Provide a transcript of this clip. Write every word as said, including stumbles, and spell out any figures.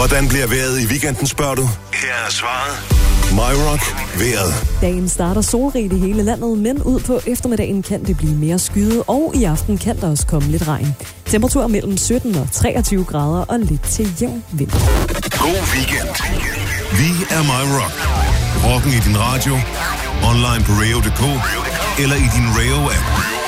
Hvordan bliver vejret i weekenden, spørger du? Her er svaret. MyRock vejret. Dagen starter solrigt i hele landet, men ud på eftermiddagen kan det blive mere skyet, og i aften kan der også komme lidt regn. Temperatur mellem sytten og treogtyve grader og lidt til jævn vind. God weekend. Vi er MyRock. Rocken i din radio, online på radio punktum d k eller i din Rayo-app.